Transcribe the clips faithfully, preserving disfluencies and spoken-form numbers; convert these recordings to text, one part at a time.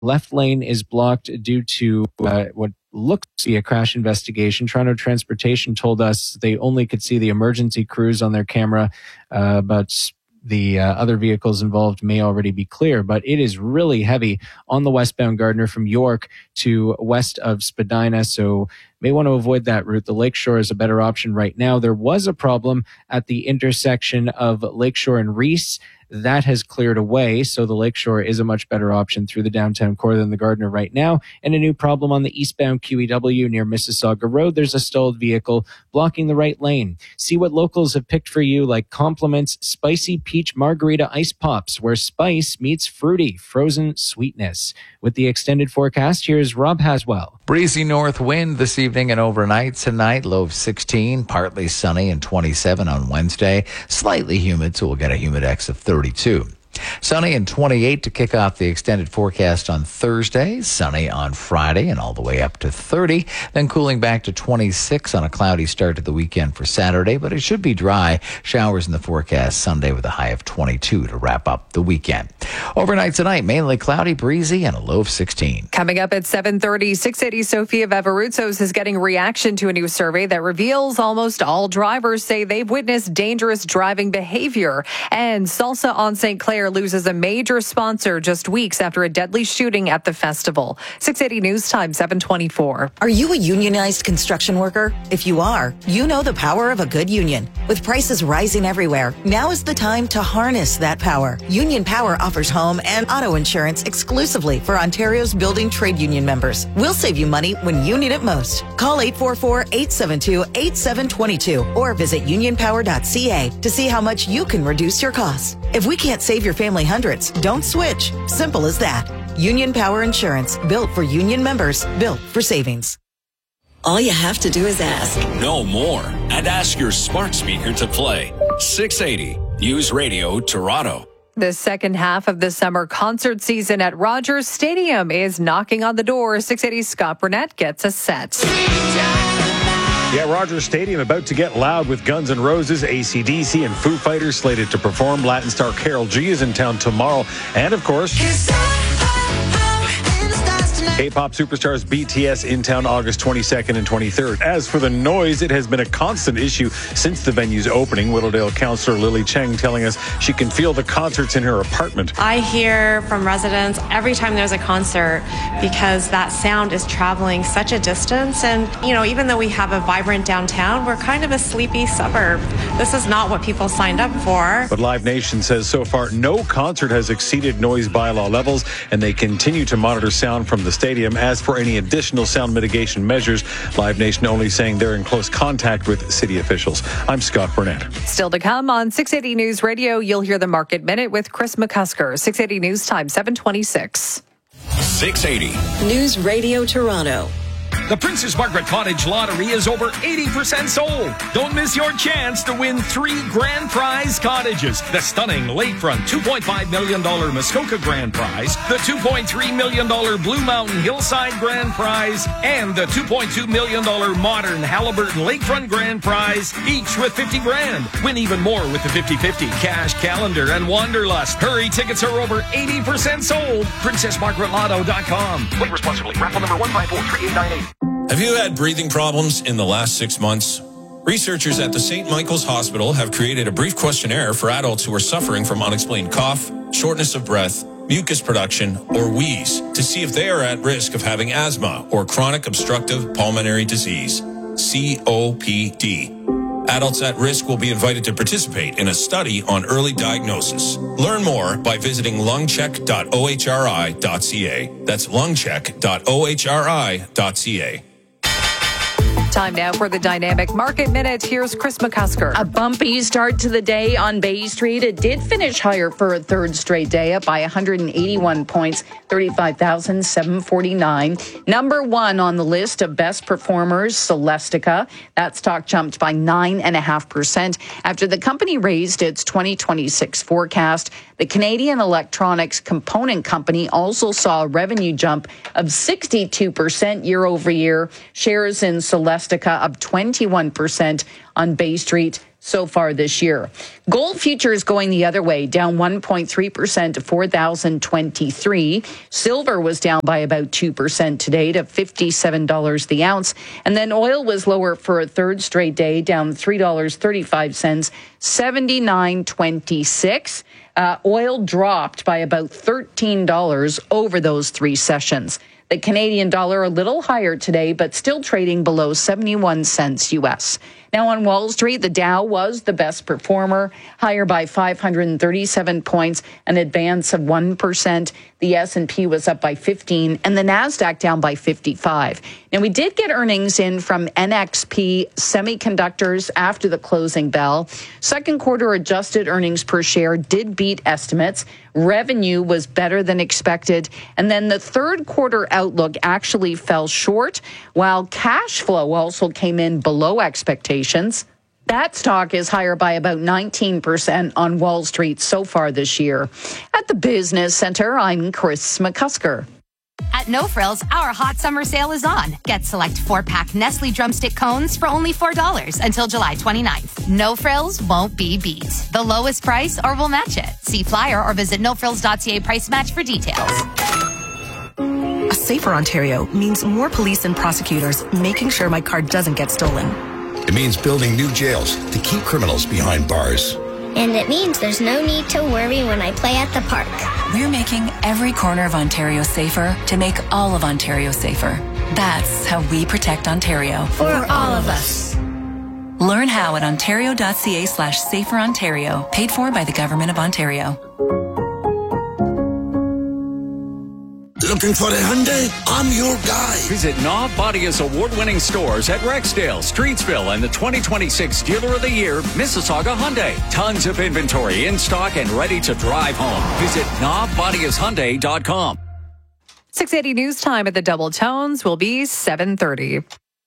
left lane is blocked due to uh, what looks to be a crash investigation. Toronto Transportation told us they only could see the emergency crews on their camera, uh, but the uh, other vehicles involved may already be clear. But it is really heavy on the westbound Gardiner from York to west of Spadina, so may want to avoid that route. The Lakeshore is a better option right now. There was a problem at the intersection of Lakeshore and Reese. That has cleared away, so the Lakeshore is a much better option through the downtown core than the Gardiner right now. And a new problem on the eastbound Q E W near Mississauga Road. There's a stalled vehicle blocking the right lane. See what locals have picked for you, like Compliments Spicy Peach Margarita Ice Pops, where spice meets fruity, frozen sweetness. With the extended forecast, here's Rob Haswell. Breezy north wind this evening and overnight tonight, low of sixteen, partly sunny and twenty-seven on Wednesday. Slightly humid, so we'll get a humidex of thirty-two. Sunny and twenty-eight to kick off the extended forecast on Thursday. Sunny on Friday and all the way up to thirty. Then cooling back to twenty-six on a cloudy start to the weekend for Saturday. But it should be dry. Showers in the forecast Sunday with a high of twenty-two to wrap up the weekend. Overnight tonight, mainly cloudy, breezy, and a low of sixteen. Coming up at seven thirty, six eighty Sophia Veveruzos is getting reaction to a new survey that reveals almost all drivers say they've witnessed dangerous driving behavior. And Salsa on Saint Clair loses a major sponsor just weeks after a deadly shooting at the festival. six eighty News Time, seven twenty-four. Are you a unionized construction worker? If you are, you know the power of a good union. With prices rising everywhere, now is the time to harness that power. Union Power offers home and auto insurance exclusively for Ontario's building trade union members. We'll save you money when you need it most. Call eight four four, eight seven two, eight seven two two or visit union power dot c a to see how much you can reduce your costs. If we can't save your family hundreds, don't switch. Simple as that. Union Power Insurance, built for union members, built for savings. All you have to do is ask. No more. And ask your smart speaker to play. six eighty News Radio Toronto. The second half of the summer concert season at Rogers Stadium is knocking on the door. six eighty Scott Burnett gets us set. Yeah, Rogers Stadium about to get loud with Guns N' Roses, A C D C, and Foo Fighters slated to perform. Latin star Karol G is in town tomorrow. And, of course, K-pop superstars B T S in town August twenty-second and twenty-third. As for the noise, it has been a constant issue since the venue's opening. Whittledale councillor Lily Cheng telling us she can feel the concerts in her apartment. I hear from residents every time there's a concert because that sound is traveling such a distance. And, you know, even though we have a vibrant downtown, we're kind of a sleepy suburb. This is not what people signed up for. But Live Nation says so far no concert has exceeded noise bylaw levels, and they continue to monitor sound from the stadium. As for any additional sound mitigation measures, Live Nation only saying they're in close contact with city officials. I'm Scott Burnett. Still to come on six eighty News Radio, you'll hear the Market Minute with Chris McCusker. six eighty News Time, seven twenty-six. six eighty News Radio Toronto. The Princess Margaret Cottage Lottery is over eighty percent sold. Don't miss your chance to win three grand prize cottages. The stunning lakefront two point five million dollars Muskoka grand prize, the two point three million dollars Blue Mountain Hillside grand prize, and the two point two million dollars modern Halliburton lakefront grand prize, each with fifty grand. Win even more with the fifty-fifty cash calendar and Wanderlust. Hurry, tickets are over eighty percent sold. princess margaret lotto dot com. Play responsibly. Raffle number one five four three eight nine eight. Have you had breathing problems in the last six months? Researchers at the Saint Michael's Hospital have created a brief questionnaire for adults who are suffering from unexplained cough, shortness of breath, mucus production, or wheeze to see if they are at risk of having asthma or chronic obstructive pulmonary disease, C O P D. Adults at risk will be invited to participate in a study on early diagnosis. Learn more by visiting lungcheck dot o h r i dot c a. That's lungcheck dot o h r i dot c a. Time now for the Dynamic Market Minute. Here's Chris McCusker. A bumpy start to the day on Bay Street. It did finish higher for a third straight day, up by one hundred eighty-one points, thirty-five thousand seven hundred forty-nine. Number one on the list of best performers, Celestica. That stock jumped by nine point five percent after the company raised its twenty twenty-six forecast. The Canadian electronics component company also saw a revenue jump of sixty-two percent year over year. Shares in Celestica Majestica up twenty-one percent on Bay Street so far this year. Gold futures going the other way, down one point three percent to four thousand twenty-three. Silver was down by about two percent today to fifty-seven dollars the ounce. And then oil was lower for a third straight day, down three dollars and thirty-five cents, seventy-nine twenty-six. Uh, oil dropped by about thirteen dollars over those three sessions. The Canadian dollar a little higher today, but still trading below seventy-one cents U S. Now on Wall Street, the Dow was the best performer, higher by five hundred thirty-seven points, an advance of one percent. The S and P was up by fifteen, and the Nasdaq down by fifty-five. Now, we did get earnings in from N X P Semiconductors after the closing bell. Second quarter adjusted earnings per share did beat estimates. Revenue was better than expected. And then the third quarter outlook actually fell short, while cash flow also came in below expectations. That stock is higher by about nineteen percent on Wall Street so far this year. At the Business Center, I'm Chris McCusker. At No Frills, our hot summer sale is on. Get select four-pack Nestle Drumstick cones for only four dollars until July twenty-ninth. No Frills won't be beat. The lowest price or we'll match it. See flyer or visit no frills dot c a price match for details. A safer Ontario means more police and prosecutors making sure my car doesn't get stolen. It means building new jails to keep criminals behind bars. And it means there's no need to worry when I play at the park. We're making every corner of Ontario safer to make all of Ontario safer. That's how we protect Ontario. For all of us. Learn how at ontario.ca slash safer Ontario. Paid for by the Government of Ontario. Looking for a Hyundai? I'm your guy. Visit Nav Badia's award-winning stores at Rexdale, Streetsville, and the twenty twenty-six Dealer of the Year, Mississauga Hyundai. Tons of inventory in stock and ready to drive home. Visit nav badias hyundai dot com. six eighty news time at the Double Tones will be seven thirty.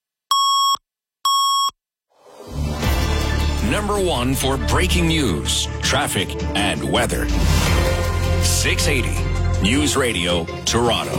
Number one for breaking news, traffic, and weather. six eighty News Radio, Toronto.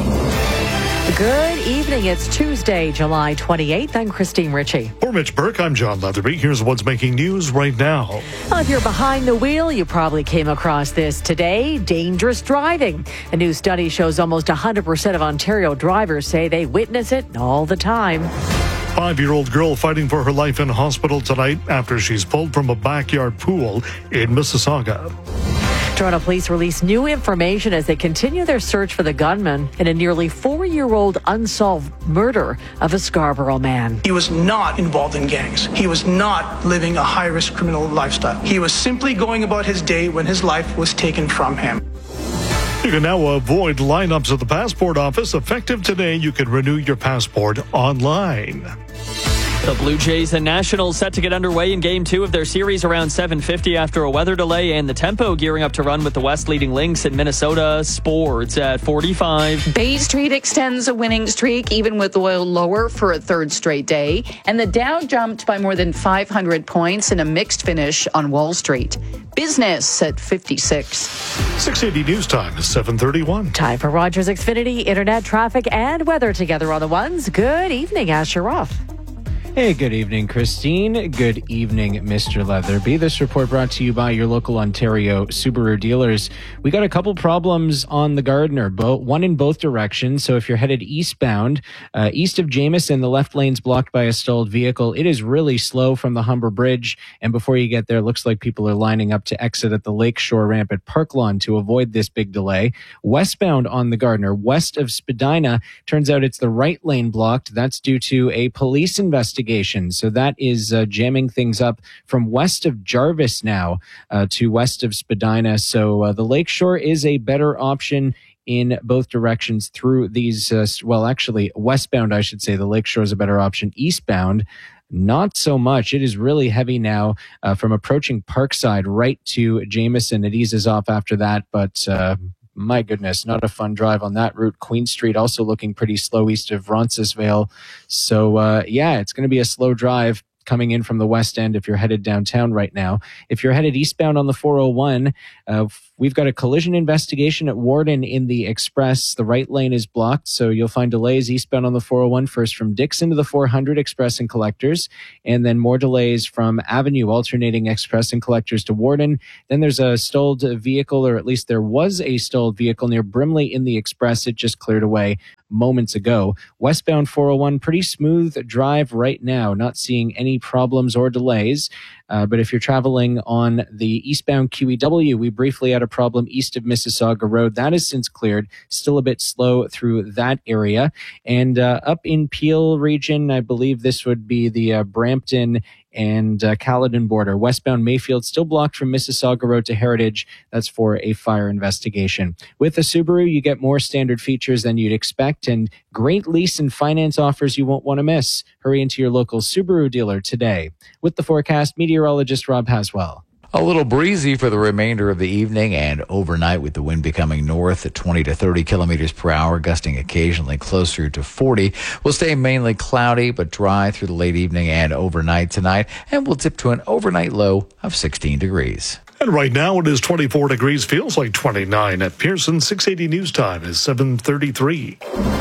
Good evening. It's Tuesday, July twenty-eighth. I'm Christine Ritchie. For Mitch Burke, I'm John Leatherby. Here's what's making news right now. Well, if you're behind the wheel, you probably came across this today. Dangerous driving. A new study shows almost one hundred percent of Ontario drivers say they witness it all the time. Five-year-old girl fighting for her life in hospital tonight after she's pulled from a backyard pool in Mississauga. Toronto police release new information as they continue their search for the gunman in a nearly four-year-old unsolved murder of a Scarborough man. He was not involved in gangs. He was not living a high-risk criminal lifestyle. He was simply going about his day when his life was taken from him. You can now avoid lineups at the passport office. Effective today, you can renew your passport online. The Blue Jays and Nationals set to get underway in Game two of their series around seven fifty after a weather delay, and the Tempo gearing up to run with the West leading Lynx in Minnesota. Sports at forty-five. Bay Street extends a winning streak, even with oil lower for a third straight day. And the Dow jumped by more than five hundred points in a mixed finish on Wall Street. Business at fifty-six. six eighty News Time is seven thirty-one. Time for Rogers Xfinity, internet, traffic, and weather together on the ones. Good evening, Asher Roth. Hey, good evening, Christine. Good evening, Mister Leatherby. This report brought to you by your local Ontario Subaru dealers. We got a couple problems on the Gardiner, both, one in both directions. So if you're headed eastbound, uh, east of Jameson, the left lane's blocked by a stalled vehicle. It is really slow from the Humber Bridge. And before you get there, it looks like people are lining up to exit at the Lakeshore ramp at Park Lawn to avoid this big delay. Westbound on the Gardiner, west of Spadina, turns out it's the right lane blocked. That's due to a police investigation. So that is uh, jamming things up from west of Jarvis now uh, to west of Spadina. So uh, the Lakeshore is a better option in both directions through these, uh, well, actually westbound, I should say. The Lakeshore is a better option. Eastbound, not so much. It is really heavy now uh, from approaching Parkside right to Jameson. It eases off after that, but uh, my goodness, not a fun drive on that route. Queen Street also looking pretty slow east of Roncesvalles. So, uh, yeah, it's going to be a slow drive coming in from the west end if you're headed downtown right now. If you're headed eastbound on the four oh one, uh, we've got a collision investigation at Warden in the Express. The right lane is blocked, so you'll find delays eastbound on the four oh one, first from Dixon to the four hundred Express and Collectors, and then more delays from Avenue alternating Express and Collectors to Warden. Then there's a stalled vehicle, or at least there was a stalled vehicle near Brimley in the Express. It just cleared away moments ago. Westbound four oh one, pretty smooth drive right now, not seeing any problems or delays. Uh, but if you're traveling on the eastbound Q E W, we briefly had a problem east of Mississauga Road. That has since cleared. Still a bit slow through that area. And uh, up in Peel region, I believe this would be the uh, Brampton and uh, Caledon border. Westbound Mayfield still blocked from Mississauga Road to Heritage. That's for a fire investigation. With a Subaru, you get more standard features than you'd expect and great lease and finance offers you won't want to miss. Hurry into your local Subaru dealer today. With the forecast, meteorologist Rob Haswell. A little breezy for the remainder of the evening and overnight, with the wind becoming north at twenty to thirty kilometers per hour, gusting occasionally closer to forty. We'll stay mainly cloudy but dry through the late evening and overnight tonight, and we'll dip to an overnight low of sixteen degrees. And right now it is twenty-four degrees, feels like twenty-nine at Pearson. six eighty News Time is seven thirty-three.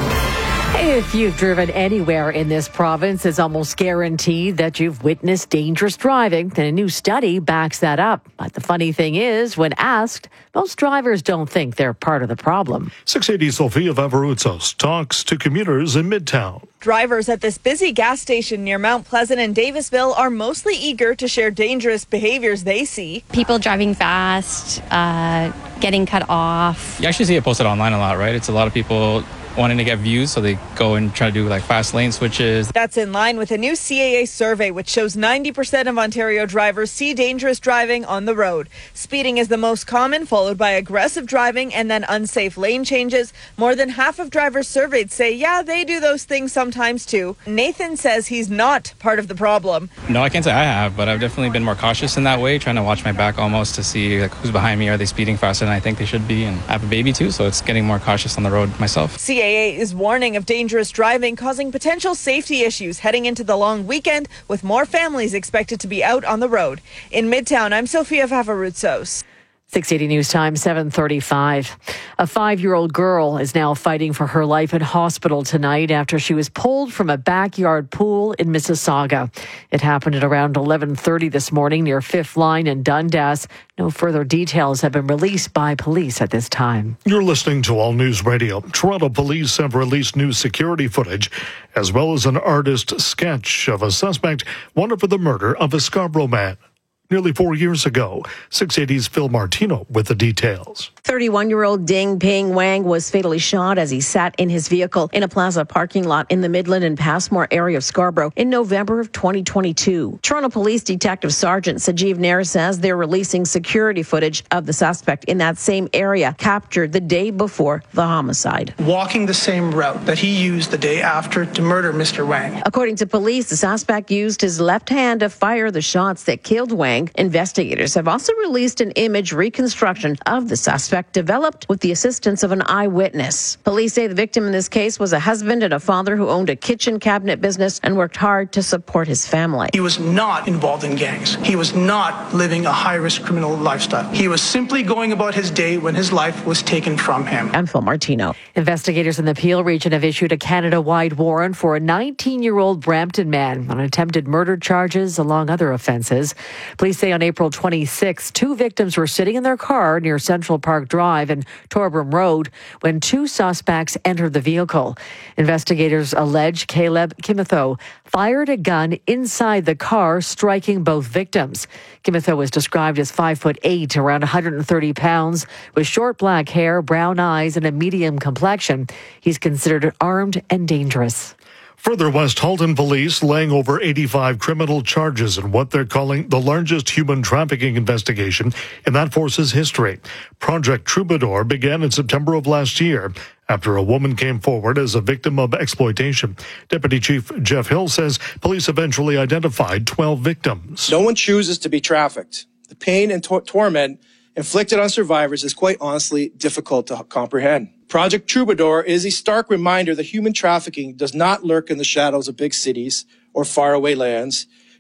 If you've driven anywhere in this province, it's almost guaranteed that you've witnessed dangerous driving, and a new study backs that up. But the funny thing is, when asked, most drivers don't think they're part of the problem. six eighty Sofia Vavarutsos talks to commuters in Midtown. Drivers at this busy gas station near Mount Pleasant and Davisville are mostly eager to share dangerous behaviors they see. People driving fast, uh, getting cut off. You actually see it posted online a lot, right? It's a lot of people wanting to get views, so they go and try to do like fast lane switches. That's in line with a new C A A survey which shows ninety percent of Ontario drivers see dangerous driving on the road. Speeding is the most common, followed by aggressive driving and then unsafe lane changes. More than half of drivers surveyed say, yeah, they do those things sometimes too. Nathan says he's not part of the problem. No, I can't say I have, but I've definitely been more cautious in that way, trying to watch my back almost to see like who's behind me. Are they speeding faster than I think they should be? And I have a baby too, so it's getting more cautious on the road myself. C A A is warning of dangerous driving, causing potential safety issues heading into the long weekend, with more families expected to be out on the road. In Midtown, I'm Sofia Vavarutsos. six eighty News Time, seven thirty-five. A five-year-old girl is now fighting for her life in hospital tonight after she was pulled from a backyard pool in Mississauga. It happened at around eleven thirty this morning near Fifth Line in Dundas. No further details have been released by police at this time. You're listening to All News Radio. Toronto police have released new security footage as well as an artist sketch of a suspect wanted for the murder of a Scarborough man nearly four years ago. six eighty's Phil Martino with the details. thirty-one-year-old Ding Ping Wang was fatally shot as he sat in his vehicle in a plaza parking lot in the Midland and Passmore area of Scarborough in November of twenty twenty-two. Toronto Police Detective Sergeant Sajeev Nair says they're releasing security footage of the suspect in that same area captured the day before the homicide. Walking the same route that he used the day after to murder Mister Wang. According to police, the suspect used his left hand to fire the shots that killed Wang. Investigators have also released an image reconstruction of the suspect developed with the assistance of an eyewitness. Police say the victim in this case was a husband and a father who owned a kitchen cabinet business and worked hard to support his family. He was not involved in gangs. He was not living a high-risk criminal lifestyle. He was simply going about his day when his life was taken from him. I'm Phil Martino. Investigators in the Peel region have issued a Canada-wide warrant for a nineteen-year-old Brampton man on attempted murder charges, along other offenses. Police say on April twenty-sixth, two victims were sitting in their car near Central Park Drive and Torbram Road when two suspects entered the vehicle. Investigators allege Caleb Kimitho fired a gun inside the car, striking both victims. Kimitho was described as five foot eight, around one hundred thirty pounds, with short black hair, brown eyes, and a medium complexion. He's considered armed and dangerous. Further west, Halton police laying over eighty-five criminal charges in what they're calling the largest human trafficking investigation in that force's history. Project Troubadour began in September of last year after a woman came forward as a victim of exploitation. Deputy Chief Jeff Hill says police eventually identified twelve victims. No one chooses to be trafficked. The pain and tor- torment inflicted on survivors is quite honestly difficult to comprehend. Project Troubadour is a stark reminder that human trafficking does not lurk in the shadows of big cities or faraway lands.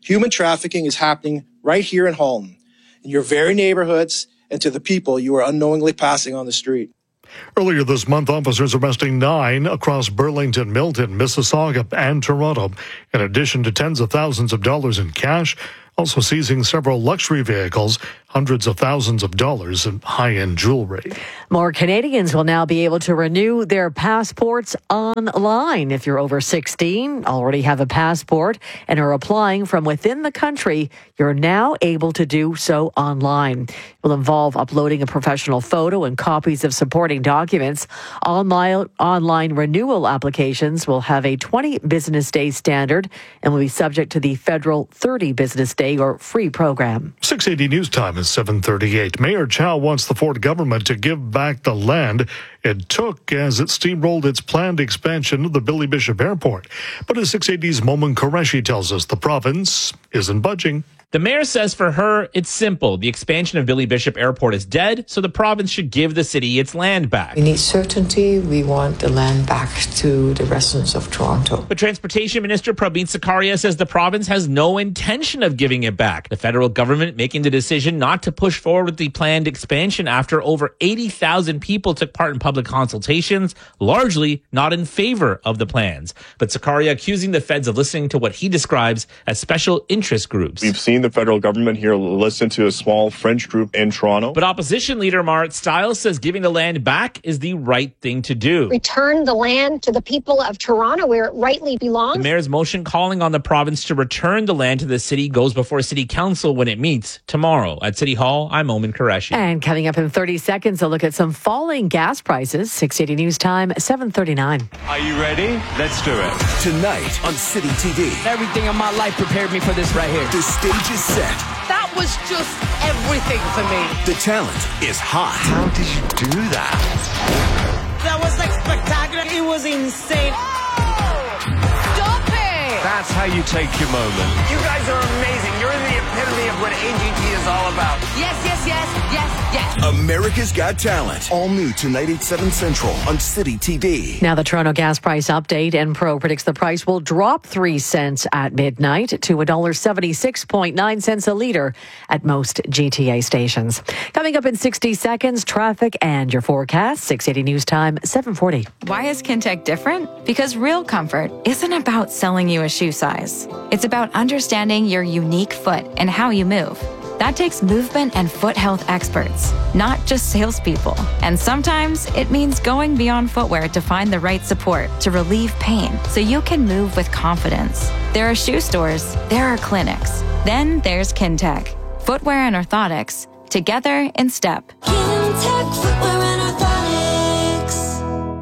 Human trafficking is happening right here in Halton, in your very neighborhoods, and to the people you are unknowingly passing on the street. Earlier this month, officers arresting nine across Burlington, Milton, Mississauga, and Toronto, in addition to tens of thousands of dollars in cash, also seizing several luxury vehicles, hundreds of thousands of dollars in high-end jewelry. More Canadians will now be able to renew their passports online. If you're over sixteen, already have a passport, and are applying from within the country, you're now able to do so online. It will involve uploading a professional photo and copies of supporting documents. Online, online renewal applications will have a twenty business day standard and will be subject to the federal thirty business day or free program. six eighty News Time is seven thirty-eight. Mayor Chow wants the Ford government to give back the land it took as it steamrolled its planned expansion of the Billy Bishop Airport. But as six eighty's Momin Qureshi tells us, the province isn't budging. The mayor says for her, it's simple. The expansion of Billy Bishop Airport is dead, so the province should give the city its land back. We need certainty. We want the land back to the residents of Toronto. But Transportation Minister Prabeen Sarkaria says the province has no intention of giving it back. The federal government making the decision not to push forward with the planned expansion after over eighty thousand people took part in public consultations, largely not in favor of the plans. But Sarkaria accusing the feds of listening to what he describes as special interest groups. We've seen the federal government here listen to a small French group in Toronto. But opposition leader Marit Stiles says giving the land back is the right thing to do. Return the land to the people of Toronto where it rightly belongs. The mayor's motion calling on the province to return the land to the city goes before City Council when it meets tomorrow. At City Hall, I'm Momin Qureshi. And coming up in thirty seconds, a look at some falling gas prices. six eighty News Time, seven thirty-nine. Are you ready? Let's do it. Tonight on City T V. Everything in my life prepared me for this right here. The stage is set. That was just everything for me. The talent is hot. How did you do that? That was like spectacular. It was insane. Stop it! That's how you take your moment. You guys are amazing. You're the epitome of what A G T is all about. Yes, yes, yes, yes, yes. America's Got Talent. All new tonight at seven Central on City T V. Now the Toronto gas price update. Enpro predicts the price will drop three cents at midnight to one dollar seventy-six point nine cents a litre at most G T A stations. Coming up in sixty seconds, traffic and your forecast. six eighty News Time, seven forty. Why is Kintec different? Because real comfort isn't about selling you a shoe size. It's about understanding your unique foot and how you move. That takes movement and foot health experts, not just salespeople. And sometimes it means going beyond footwear to find the right support to relieve pain so you can move with confidence. There are shoe stores, there are clinics. Then there's Kintec. Footwear and orthotics, together in step. Kintec Footwear and Orthotics.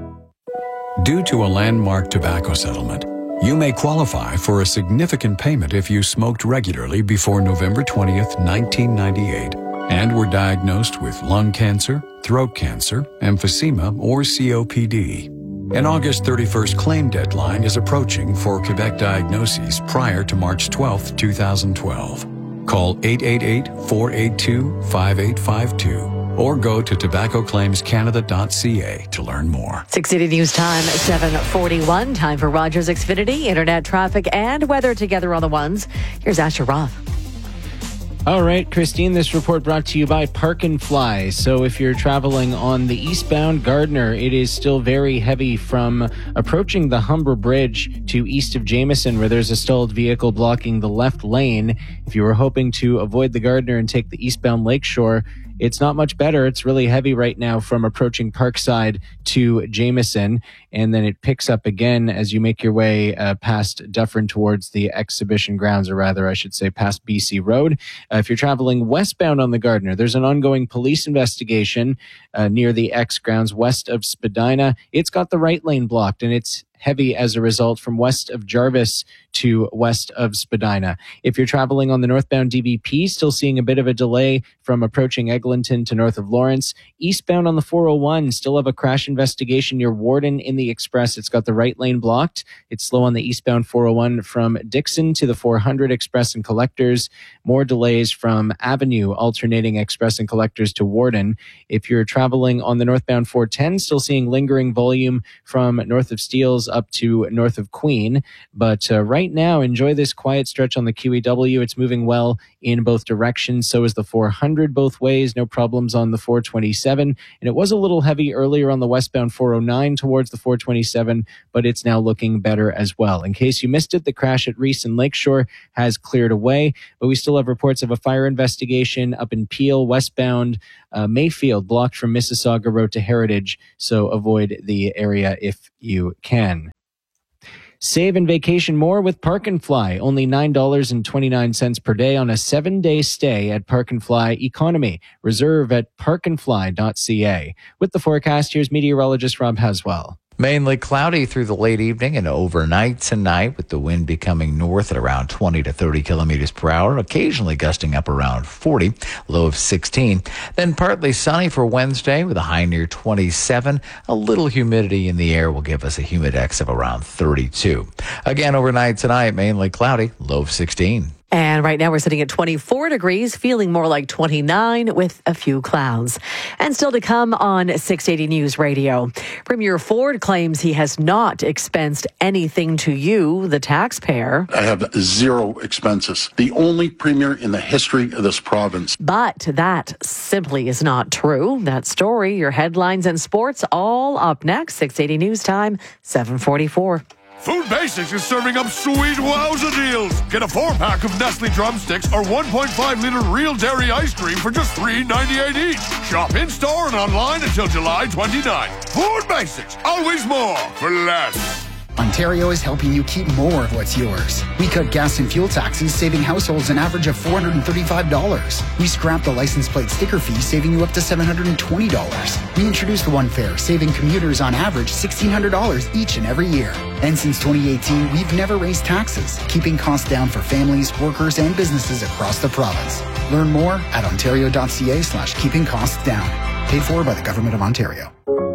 Due to a landmark tobacco settlement, you may qualify for a significant payment if you smoked regularly before November twentieth, nineteen ninety-eight, and were diagnosed with lung cancer, throat cancer, emphysema, or C O P D. An August thirty-first claim deadline is approaching for Quebec diagnoses prior to March twelfth, twenty twelve. Call eight eight eight, four eight two, five eight five two. Or go to tobacco claims canada dot c a to learn more. six eighty News Time, seven forty-one. Time for Rogers Xfinity, internet traffic and weather together on the ones. Here's Asher Roth. All right, Christine, this report brought to you by Park and Fly. So if you're traveling on the eastbound Gardiner, it is still very heavy from approaching the Humber Bridge to east of Jameson, where there's a stalled vehicle blocking the left lane. If you were hoping to avoid the Gardiner and take the eastbound Lakeshore, it's not much better. It's really heavy right now from approaching Parkside to Jameson, and then it picks up again as you make your way uh, past Dufferin towards the exhibition grounds, or rather, I should say, past B C Road. Uh, if you're traveling westbound on the Gardiner, there's an ongoing police investigation uh, near the X grounds west of Spadina. It's got the right lane blocked, and it's heavy as a result from west of Jarvis to west of Spadina. If you're traveling on the northbound D B P, still seeing a bit of a delay from approaching Eglinton to north of Lawrence. Eastbound on the four oh one, still have a crash investigation near Warden in the Express. It's got the right lane blocked. It's slow on the eastbound four oh one from Dixon to the four hundred Express and Collectors. More delays from Avenue alternating Express and Collectors to Warden. If you're traveling on the northbound four ten, still seeing lingering volume from north of Steeles up to north of Queen. But uh, right now, enjoy this quiet stretch on the Q E W. It's moving well in both directions. So is the four hundred both ways. No problems on the four twenty-seven. And it was a little heavy earlier on the westbound four oh nine towards the four twenty-seven, but it's now looking better as well. In case you missed it, the crash at Reese and Lakeshore has cleared away, but we still have reports of a fire investigation up in Peel, westbound uh, Mayfield, blocked from Mississauga Road to Heritage. So avoid the area if you can. Save and vacation more with Park and Fly. Only nine dollars and twenty-nine cents per day on a seven-day stay at Park and Fly Economy. Reserve at park and fly dot c a. With the forecast, here's meteorologist Rob Haswell. Mainly cloudy through the late evening and overnight tonight, with the wind becoming north at around twenty to thirty kilometers per hour, occasionally gusting up around forty, low of sixteen. Then partly sunny for Wednesday with a high near twenty-seven. A little humidity in the air will give us a humidex of around thirty-two. Again, overnight tonight, mainly cloudy, low of sixteen. And right now we're sitting at twenty-four degrees, feeling more like twenty-nine with a few clouds. And still to come on six eighty News Radio. Premier Ford claims he has not expensed anything to you, the taxpayer. I have zero expenses. The only premier in the history of this province. But that simply is not true. That story, your headlines and sports, all up next. six eighty News Time, seven forty-four. Food Basics is serving up sweet wowza deals. Get a four-pack of Nestle drumsticks or one point five liter real dairy ice cream for just three ninety-eight each. Shop in-store and online until July twenty-ninth. Food Basics, always more for less. Ontario is helping you keep more of what's yours. We cut gas and fuel taxes, saving households an average of four hundred thirty-five dollars. We scrapped the license plate sticker fee, saving you up to seven hundred twenty dollars. We introduced One Fare, saving commuters on average sixteen hundred dollars each and every year. And since twenty eighteen, we've never raised taxes, keeping costs down for families, workers, and businesses across the province. Learn more at ontario.ca slash keeping costs down. Paid for by the Government of Ontario.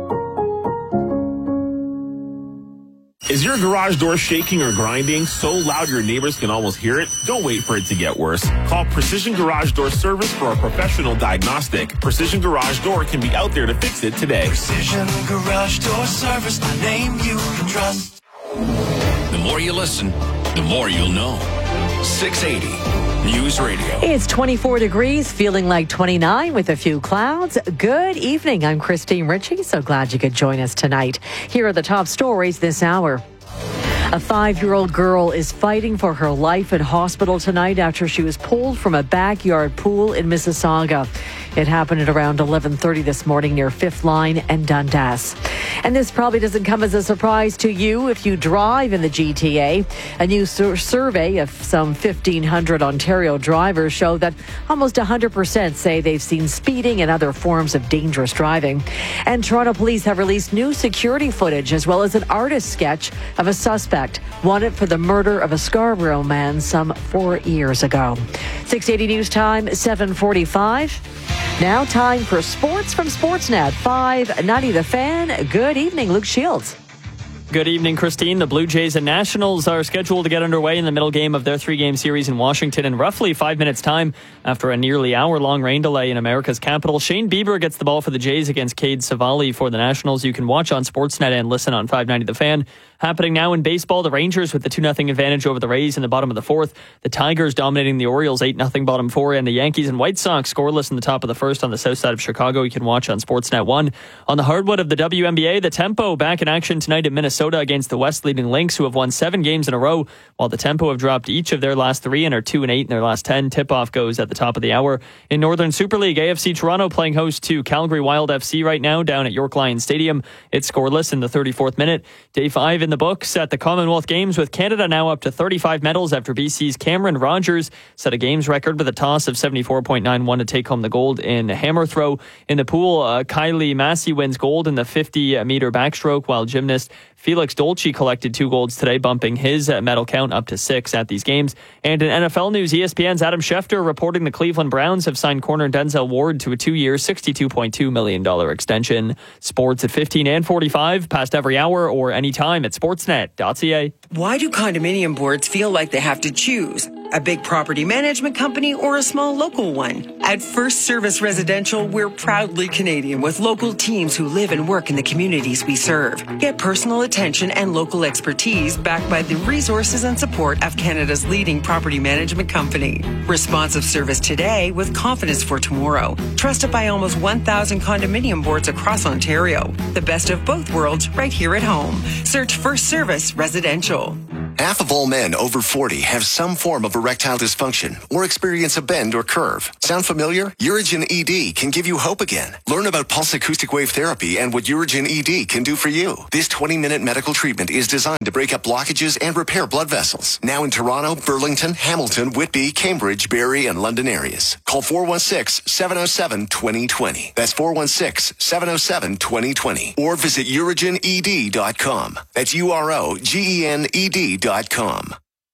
Is your garage door shaking or grinding so loud your neighbors can almost hear it? Don't wait for it to get worse. Call Precision Garage Door Service for a professional diagnostic. Precision Garage Door can be out there to fix it today. Precision Garage Door Service, a name you can trust. The more you listen, the more you'll know. six eighty News Radio. It's twenty-four degrees, feeling like twenty-nine with a few clouds. Good evening. I'm Christine Ritchie. So glad you could join us tonight. Here are the top stories this hour. A five-year-old girl is fighting for her life in hospital tonight after she was pulled from a backyard pool in Mississauga. It happened at around eleven thirty this morning near Fifth Line and Dundas. And this probably doesn't come as a surprise to you if you drive in the G T A. A new sur- survey of some fifteen hundred Ontario drivers showed that almost one hundred percent say they've seen speeding and other forms of dangerous driving. And Toronto police have released new security footage as well as an artist sketch of a suspect wanted for the murder of a Scarborough man some four years ago. six eighty News Time, seven forty-five. Now time for sports from Sportsnet. five ninety The Fan. Good evening, Luke Shields. Good evening, Christine. The Blue Jays and Nationals are scheduled to get underway in the middle game of their three-game series in Washington in roughly five minutes' time after a nearly hour-long rain delay in America's capital. Shane Bieber gets the ball for the Jays against Cade Savali for the Nationals. You can watch on Sportsnet and listen on five ninety The Fan. Happening now in baseball, the Rangers with the two nothing advantage over the Rays in the bottom of the fourth. The Tigers dominating the Orioles eight nothing bottom four, and the Yankees and White Sox scoreless in the top of the first on the south side of Chicago. You can watch on Sportsnet one. On the hardwood of the W N B A, the Tempo back in action tonight in Minnesota against the West leading Lynx, who have won seven games in a row, while the Tempo have dropped each of their last three and are two and eight in their last ten. Tip-off goes at the top of the hour. In Northern Super League, A F C Toronto playing host to Calgary Wild F C right now down at York Lions Stadium. It's scoreless in the thirty-fourth minute. Day five in the books at the Commonwealth Games, with Canada now up to thirty-five medals after B C's Cameron Rogers set a games record with a toss of seventy-four point nine one to take home the gold in hammer throw. In the pool, uh, Kylie Massey wins gold in the fifty meter backstroke, while gymnast Felix Dolce collected two golds today, bumping his medal count up to six at these games. And in N F L news, E S P N's Adam Schefter reporting the Cleveland Browns have signed corner Denzel Ward to a two-year, sixty-two point two million dollars extension. Sports at fifteen and forty-five, past every hour or anytime at sportsnet dot c a. Why do condominium boards feel like they have to choose? a big property management company, or a small local one. At First Service Residential, we're proudly Canadian with local teams who live and work in the communities we serve. Get personal attention and local expertise backed by the resources and support of Canada's leading property management company. Responsive service today with confidence for tomorrow. Trusted by almost one thousand condominium boards across Ontario. The best of both worlds right here at home. Search First Service Residential. Half of all men over forty have some form of erectile dysfunction or experience a bend or curve. Sound familiar? Urigen E D can give you hope again. Learn about pulse acoustic wave therapy and what Urigen E D can do for you. This twenty-minute medical treatment is designed to break up blockages and repair blood vessels. Now in Toronto, Burlington, Hamilton, Whitby, Cambridge, Barrie, and London areas. Call four one six, seven oh seven, two oh two oh. That's four one six, seven oh seven, two oh two oh. Or visit urigen e d dot com. That's U R O G E N E D dot com.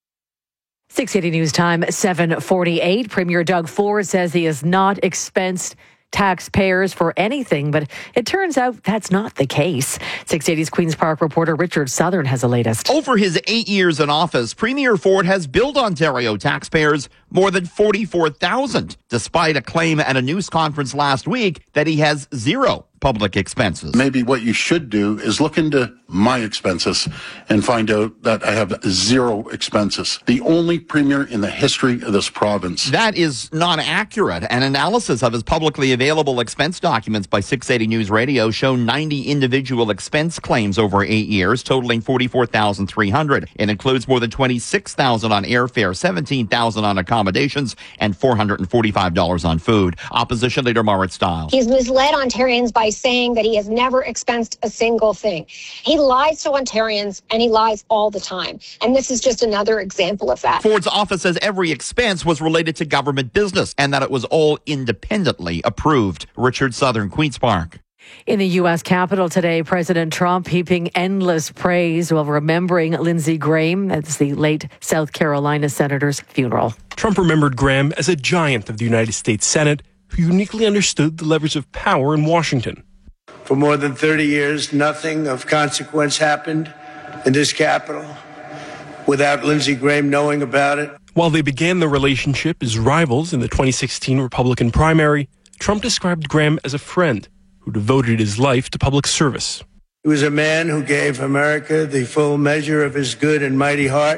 six eighty News Time, seven forty-eight. Premier Doug Ford says he has not expensed taxpayers for anything, but it turns out that's not the case. six eighty's Queen's Park reporter Richard Southern has the latest. Over his eight years in office, Premier Ford has billed Ontario taxpayers more than forty-four thousand, despite a claim at a news conference last week that he has zero public expenses. Maybe what you should do is look into my expenses and find out that I have zero expenses. The only premier in the history of this province. That is not accurate. An analysis of his publicly available expense documents by six eighty News Radio show ninety individual expense claims over eight years, totaling forty-four thousand three hundred. It includes more than twenty-six thousand on airfare, seventeen thousand on accommodations, and four hundred forty-five dollars on food. Opposition Leader Marit Stiles. He's misled Ontarians by saying that he has never expensed a single thing. He lies to Ontarians, and he lies all the time. And this is just another example of that. Ford's office says every expense was related to government business and that it was all independently approved. Richard Southern, Queen's Park. In the U S Capitol today, President Trump heaping endless praise while remembering Lindsey Graham. That's the late South Carolina senator's funeral. Trump remembered Graham as a giant of the United States Senate who uniquely understood the levers of power in Washington. For more than thirty years, nothing of consequence happened in this Capitol without Lindsey Graham knowing about it. While they began their relationship as rivals in the twenty sixteen Republican primary, Trump described Graham as a friend who devoted his life to public service. He was a man who gave America the full measure of his good and mighty heart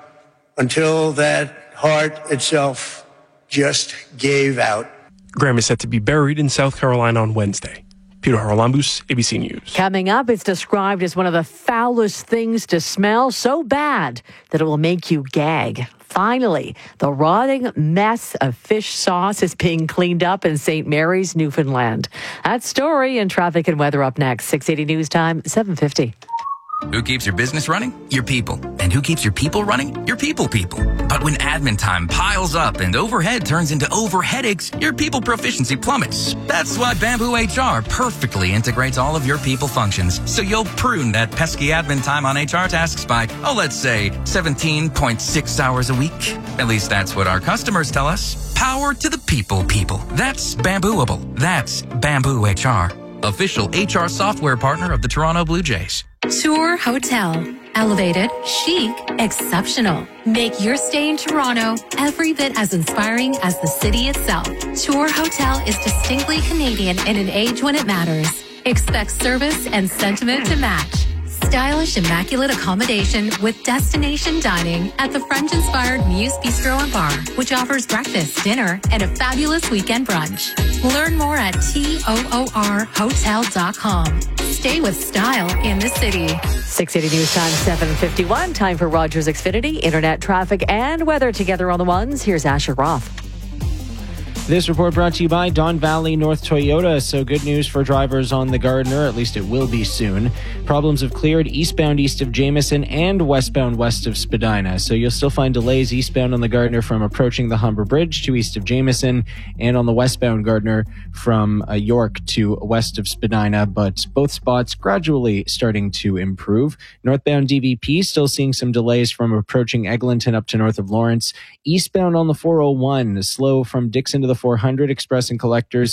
until that heart itself just gave out. Graham is set to be buried in South Carolina on Wednesday. Peter Haralambous, A B C News. Coming up, it's described as one of the foulest things to smell, so bad that it will make you gag. Finally, the rotting mess of fish sauce is being cleaned up in Saint Mary's, Newfoundland. That story and traffic and weather up next. six eighty News Time, seven fifty. Who keeps your business running? Your people. And who keeps your people running? Your people people. But when admin time piles up and overhead turns into over headaches, your people proficiency plummets. That's why Bamboo H R perfectly integrates all of your people functions. So you'll prune that pesky admin time on H R tasks by, oh, let's say seventeen point six hours a week. At least that's what our customers tell us. Power to the people people. That's Bambooable. That's Bamboo H R. Official H R software partner of the Toronto Blue Jays. Tour Hotel. Elevated, chic, exceptional. Make your stay in Toronto every bit as inspiring as the city itself. Tour Hotel is distinctly Canadian in an age when it matters. Expect service and sentiment to match. Stylish, immaculate accommodation with destination dining at the French-inspired Muse Bistro and Bar, which offers breakfast, dinner, and a fabulous weekend brunch. Learn more at toor hotel dot com. Stay with style in the city. six eighty News Time, seven fifty-one. Time for Rogers Xfinity, internet traffic and weather together on the ones. Here's Asher Roth. This report brought to you by Don Valley North Toyota. So good news for drivers on the Gardiner, at least it will be soon. Problems have cleared eastbound east of Jameson and westbound west of Spadina. So you'll still find delays eastbound on the Gardiner from approaching the Humber Bridge to east of Jameson, and on the westbound Gardiner from uh, York to west of Spadina, but both spots gradually starting to improve. Northbound D V P still seeing some delays from approaching Eglinton up to north of Lawrence. Eastbound on the four oh one, slow from Dixon to the four hundred, Express and Collectors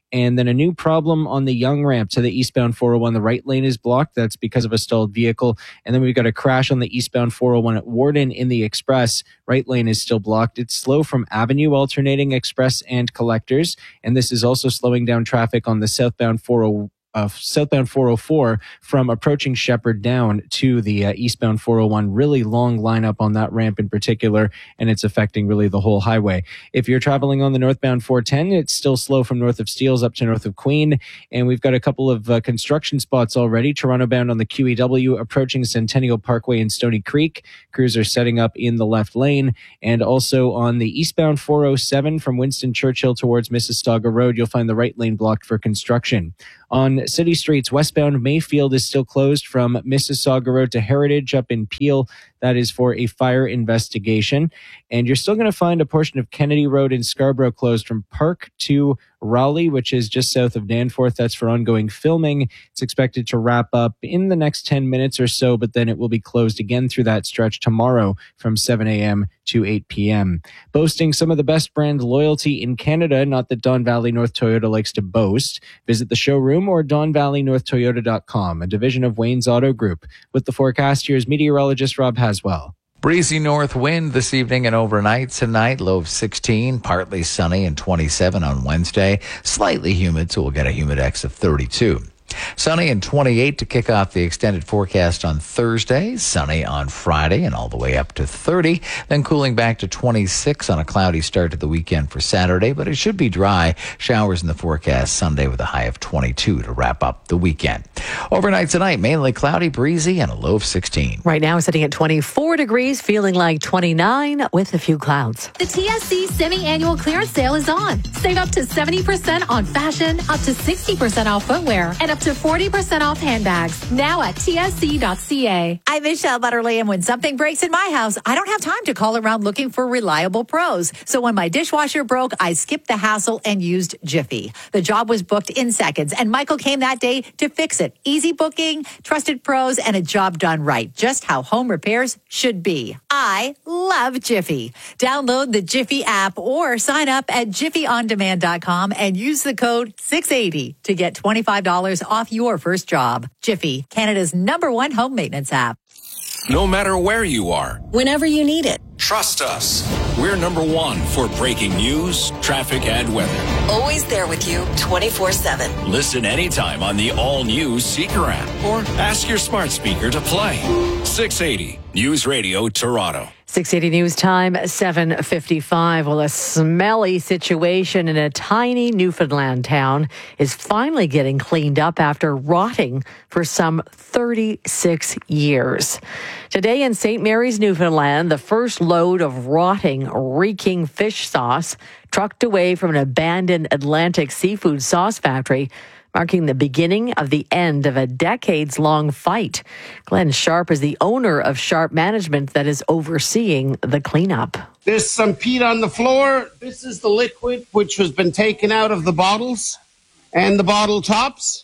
And then a new problem on the Yonge ramp to the eastbound four oh one. The right lane is blocked. That's because of a stalled vehicle. And then we've got a crash on the eastbound four oh one at Warden in the Express. Right lane is still blocked. It's slow from Avenue alternating Express and Collectors. And this is also slowing down traffic on the southbound four oh one. Uh, southbound four oh four from approaching Shepherd down to the uh, eastbound four oh one. Really long lineup on that ramp in particular, and it's affecting really the whole highway. If you're traveling on the northbound four ten, it's still slow from north of Steeles up to north of Queen, and we've got a couple of uh, construction spots already. Toronto bound on the Q E W approaching Centennial Parkway in Stony Creek. Crews are setting up in the left lane, and also on the eastbound four oh seven from Winston Churchill towards Mississauga Road, you'll find the right lane blocked for construction. On city streets, westbound Mayfield is still closed from Mississauga Road to Heritage up in Peel. That is for a fire investigation. And you're still going to find a portion of Kennedy Road in Scarborough closed from Park to Raleigh, which is just south of Danforth. That's for ongoing filming. It's expected to wrap up in the next ten minutes or so, but then it will be closed again through that stretch tomorrow from seven a.m. to eight p.m. Boasting some of the best brand loyalty in Canada, not that Don Valley North Toyota likes to boast. Visit the showroom or don valley north toyota dot com, a division of Wayne's Auto Group. With the forecast, here's meteorologist Rob Haswell. Breezy north wind this evening and overnight tonight. Low of sixteen, partly sunny and twenty-seven on Wednesday. Slightly humid, so we'll get a humidex of thirty-two. Sunny and twenty-eight to kick off the extended forecast on Thursday. Sunny on Friday and all the way up to thirty. Then cooling back to twenty-six on a cloudy start to the weekend for Saturday. But it should be dry. Showers in the forecast Sunday with a high of twenty-two to wrap up the weekend. Overnight tonight, mainly cloudy, breezy, and a low of sixteen. Right now, sitting at twenty-four degrees, feeling like twenty-nine with a few clouds. The T S C semi-annual clearance sale is on. Save up to seventy percent on fashion, up to sixty percent off footwear, and up to forty percent off handbags. Now at T S C dot C A. I'm Michelle Butterly, and when something breaks in my house, I don't have time to call around looking for reliable pros. So when my dishwasher broke, I skipped the hassle and used Jiffy. The job was booked in seconds, and Michael came that day to fix it. Easy booking, trusted pros, and a job done right. Just how home repairs should be. I love Jiffy. Download the Jiffy app or sign up at jiffy on demand dot com and use the code six eighty to get twenty-five dollars off your first job. Jiffy, Canada's number one home maintenance app. No matter where you are, whenever you need it. Trust us. We're number one for breaking news, traffic, and weather. Always there with you twenty-four seven. Listen anytime on the all-new Seeker app or ask your smart speaker to play. six eighty News Radio Toronto. six eighty News Time, seven fifty-five. Well, a smelly situation in a tiny Newfoundland town is finally getting cleaned up after rotting for some thirty-six years. Today in Saint Mary's, Newfoundland, the first load of rotting, reeking fish sauce trucked away from an abandoned Atlantic seafood sauce factory, marking the beginning of the end of a decades-long fight. Glenn Sharp is the owner of Sharp Management that is overseeing the cleanup. There's some peat on the floor. This is the liquid which has been taken out of the bottles and the bottle tops.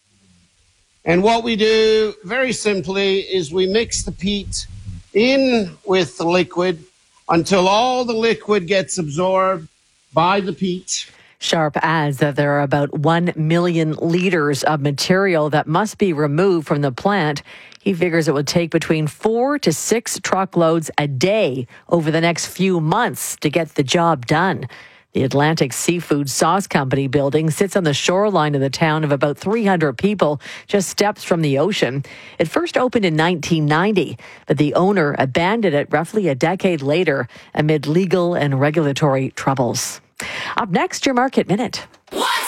And what we do, very simply, is we mix the peat in with the liquid until all the liquid gets absorbed by the peat. Sharp adds that there are about one million liters of material that must be removed from the plant. He figures it will take between four to six truckloads a day over the next few months to get the job done. The Atlantic Seafood Sauce Company building sits on the shoreline of the town of about three hundred people, just steps from the ocean. It first opened in nineteen ninety, but the owner abandoned it roughly a decade later amid legal and regulatory troubles. Up next, your Market Minute.